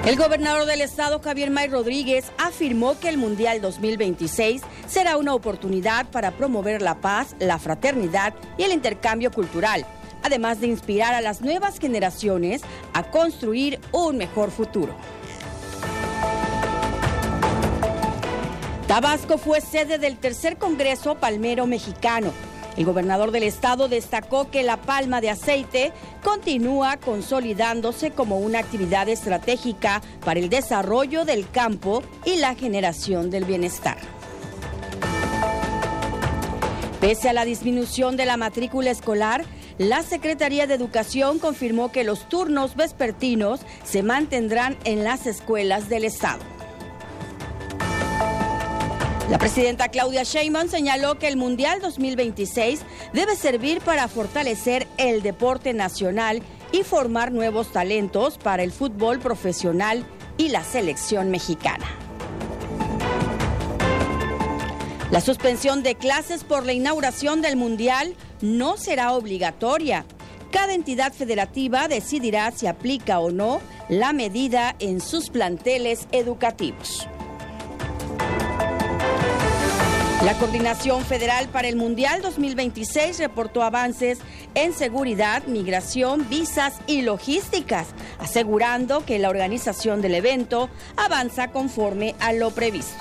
El gobernador del estado, Javier May Rodríguez, afirmó que el Mundial 2026 será una oportunidad para promover la paz, la fraternidad y el intercambio cultural, además de inspirar a las nuevas generaciones a construir un mejor futuro. Tabasco fue sede del tercer Congreso Palmero Mexicano. El gobernador del estado destacó que la palma de aceite continúa consolidándose como una actividad estratégica para el desarrollo del campo y la generación del bienestar. Pese a la disminución de la matrícula escolar, la Secretaría de Educación confirmó que los turnos vespertinos se mantendrán en las escuelas del estado. La presidenta Claudia Sheinbaum señaló que el Mundial 2026 debe servir para fortalecer el deporte nacional y formar nuevos talentos para el fútbol profesional y la selección mexicana. La suspensión de clases por la inauguración del Mundial no será obligatoria. Cada entidad federativa decidirá si aplica o no la medida en sus planteles educativos. La Coordinación Federal para el Mundial 2026 reportó avances en seguridad, migración, visas y logísticas, asegurando que la organización del evento avanza conforme a lo previsto.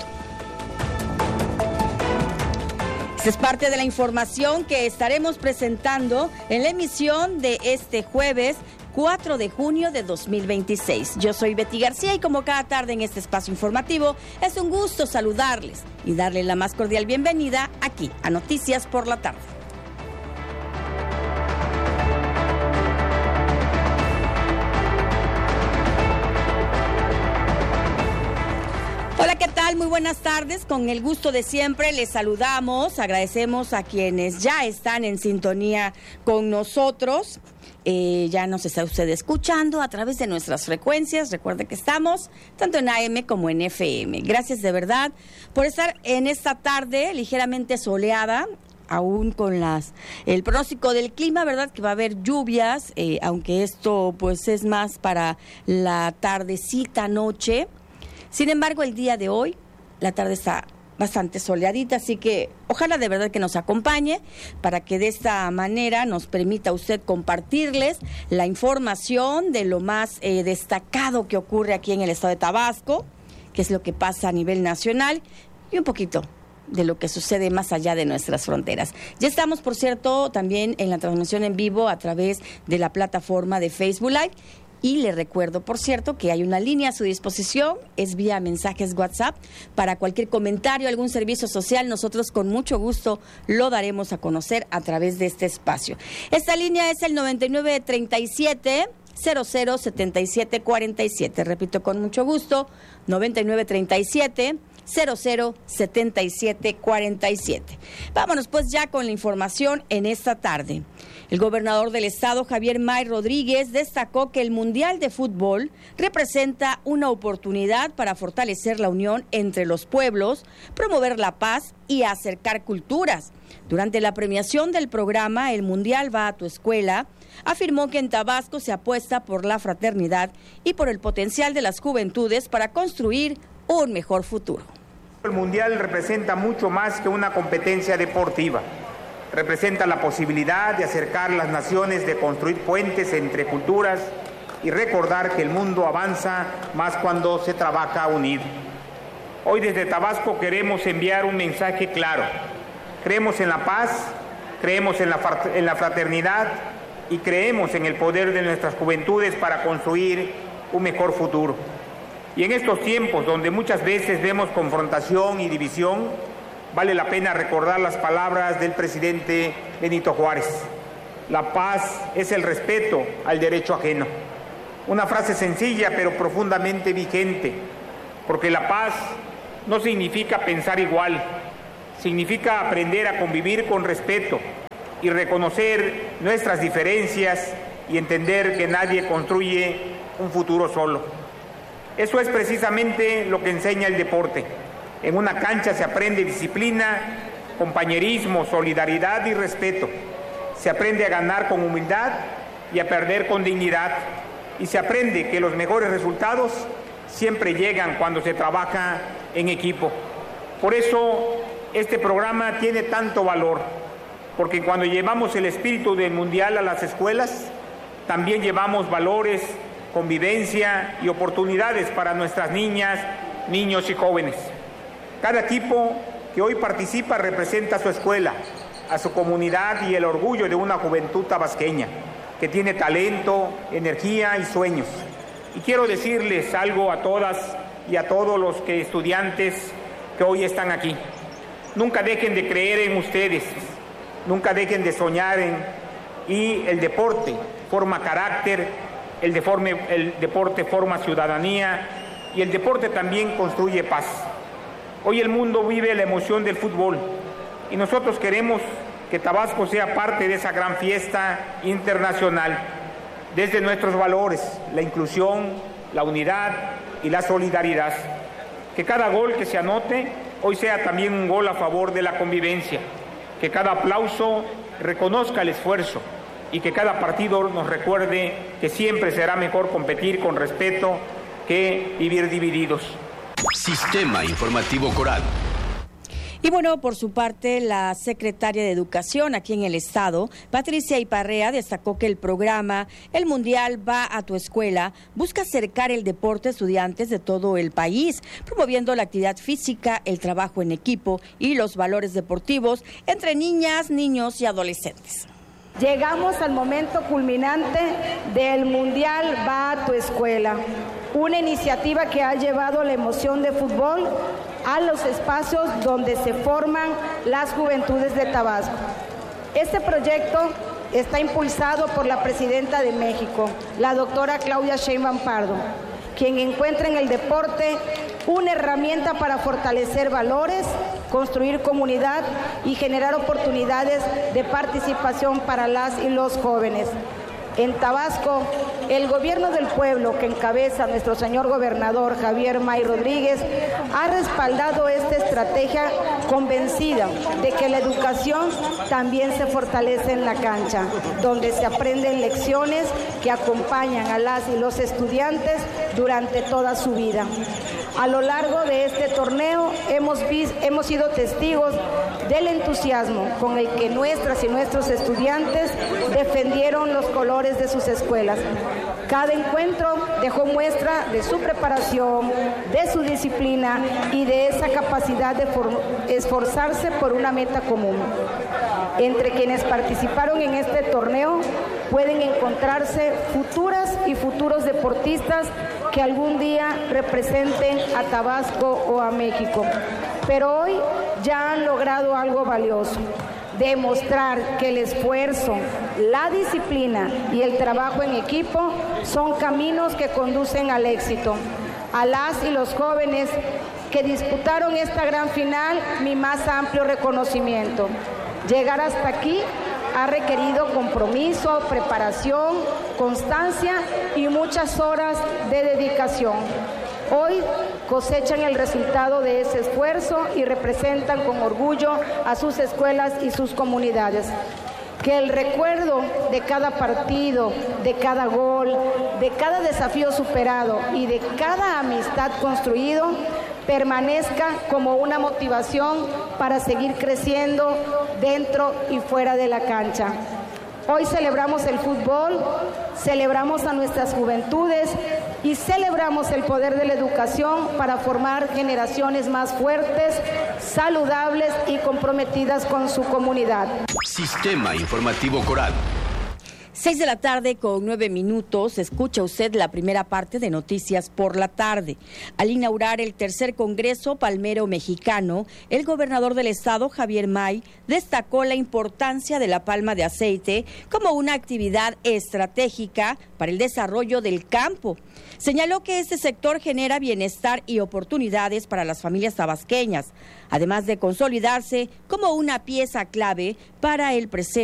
Esta es parte de la información que estaremos presentando en la emisión de este jueves 4 de junio de 2026. Yo soy Betty García y como cada tarde en este espacio informativo, es un gusto saludarles y darles la más cordial bienvenida aquí a Noticias por la Tarde. Hola, ¿qué tal? Muy buenas tardes. Con el gusto de siempre les saludamos. Agradecemos a quienes ya están en sintonía con nosotros. Ya nos está usted escuchando a través de nuestras frecuencias. Recuerde que estamos tanto en AM como en FM. Gracias de verdad por estar en esta tarde ligeramente soleada, aún con el pronóstico del clima, ¿verdad? Que va a haber lluvias, aunque esto pues es más para la tardecita, noche. Sin embargo, el día de hoy, la tarde está bastante soleadita, así que ojalá de verdad que nos acompañe para que de esta manera nos permita usted compartirles la información de lo más destacado que ocurre aquí en el estado de Tabasco, qué es lo que pasa a nivel nacional y un poquito de lo que sucede más allá de nuestras fronteras. Ya estamos, por cierto, también en la transmisión en vivo a través de la plataforma de Facebook Live. Y le recuerdo, por cierto, que hay una línea a su disposición, es vía mensajes WhatsApp. Para cualquier comentario, algún servicio social, nosotros con mucho gusto lo daremos a conocer a través de este espacio. Esta línea es el 9937-007747. Repito, con mucho gusto, 9937-007747. Vámonos pues ya con la información en esta tarde. El gobernador del estado, Javier May Rodríguez, destacó que el Mundial de Fútbol representa una oportunidad para fortalecer la unión entre los pueblos, promover la paz y acercar culturas. Durante la premiación del programa El Mundial va a tu escuela, afirmó que en Tabasco se apuesta por la fraternidad y por el potencial de las juventudes para construir un mejor futuro. El Mundial representa mucho más que una competencia deportiva. Representa la posibilidad de acercar las naciones, de construir puentes entre culturas y recordar que el mundo avanza más cuando se trabaja unido. Hoy desde Tabasco queremos enviar un mensaje claro. Creemos en la paz, creemos en la fraternidad y creemos en el poder de nuestras juventudes para construir un mejor futuro. Y en estos tiempos donde muchas veces vemos confrontación y división, vale la pena recordar las palabras del presidente Benito Juárez. La paz es el respeto al derecho ajeno. Una frase sencilla pero profundamente vigente, porque la paz no significa pensar igual, significa aprender a convivir con respeto y reconocer nuestras diferencias y entender que nadie construye un futuro solo. Eso es precisamente lo que enseña el deporte. En una cancha se aprende disciplina, compañerismo, solidaridad y respeto. Se aprende a ganar con humildad y a perder con dignidad. Y se aprende que los mejores resultados siempre llegan cuando se trabaja en equipo. Por eso este programa tiene tanto valor, porque cuando llevamos el espíritu del Mundial a las escuelas, también llevamos valores, convivencia y oportunidades para nuestras niñas, niños y jóvenes. Cada equipo que hoy participa representa a su escuela, a su comunidad y el orgullo de una juventud tabasqueña que tiene talento, energía y sueños. Y quiero decirles algo a todas y a todos los estudiantes que hoy están aquí. Nunca dejen de creer en ustedes, nunca dejen de soñar y el deporte forma carácter, el deporte forma ciudadanía y el deporte también construye paz. Hoy el mundo vive la emoción del fútbol y nosotros queremos que Tabasco sea parte de esa gran fiesta internacional, desde nuestros valores, la inclusión, la unidad y la solidaridad. Que cada gol que se anote hoy sea también un gol a favor de la convivencia, que cada aplauso reconozca el esfuerzo y que cada partido nos recuerde que siempre será mejor competir con respeto que vivir divididos. Sistema Informativo Coral. Y bueno, por su parte, la secretaria de Educación aquí en el Estado, Patricia Iparrea, destacó que el programa El Mundial va a tu escuela busca acercar el deporte a estudiantes de todo el país, promoviendo la actividad física, el trabajo en equipo y los valores deportivos entre niñas, niños y adolescentes. Llegamos al momento culminante del Mundial va a tu escuela, una iniciativa que ha llevado la emoción de fútbol a los espacios donde se forman las juventudes de Tabasco. Este proyecto está impulsado por la presidenta de México, la doctora Claudia Sheinbaum Pardo, quien encuentra en el deporte una herramienta para fortalecer valores, construir comunidad y generar oportunidades de participación para las y los jóvenes. En Tabasco, el gobierno del pueblo que encabeza nuestro señor gobernador Javier May Rodríguez ha respaldado esta estrategia convencida de que la educación también se fortalece en la cancha, donde se aprenden lecciones que acompañan a las y los estudiantes durante toda su vida. A lo largo de este torneo hemos sido testigos del entusiasmo con el que nuestras y nuestros estudiantes defendieron los colores de sus escuelas. Cada encuentro dejó muestra de su preparación, de su disciplina y de esa capacidad de esforzarse por una meta común. Entre quienes participaron en este torneo pueden encontrarse futuras y futuros deportistas que algún día representen a Tabasco o a México. Pero hoy ya han logrado algo valioso: demostrar que el esfuerzo, la disciplina y el trabajo en equipo son caminos que conducen al éxito. A las y los jóvenes que disputaron esta gran final, mi más amplio reconocimiento. Llegar hasta aquí ha requerido compromiso, preparación, constancia y muchas horas de dedicación. Hoy cosechan el resultado de ese esfuerzo y representan con orgullo a sus escuelas y sus comunidades. Que el recuerdo de cada partido, de cada gol, de cada desafío superado y de cada amistad construido permanezca como una motivación para seguir creciendo dentro y fuera de la cancha. Hoy celebramos el fútbol, celebramos a nuestras juventudes y celebramos el poder de la educación para formar generaciones más fuertes, saludables y comprometidas con su comunidad. Sistema Informativo Coral. 6:09 escucha usted la primera parte de Noticias por la Tarde. Al inaugurar el tercer Congreso Palmero Mexicano, el gobernador del estado, Javier May, destacó la importancia de la palma de aceite como una actividad estratégica para el desarrollo del campo. Señaló que este sector genera bienestar y oportunidades para las familias tabasqueñas, además de consolidarse como una pieza clave para el presente